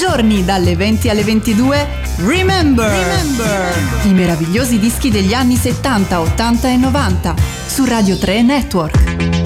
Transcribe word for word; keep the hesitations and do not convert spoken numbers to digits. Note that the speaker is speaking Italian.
giorni dalle venti alle ventidue, Remember! Remember! I meravigliosi dischi degli anni settanta, ottanta e novanta su Radio tre Network.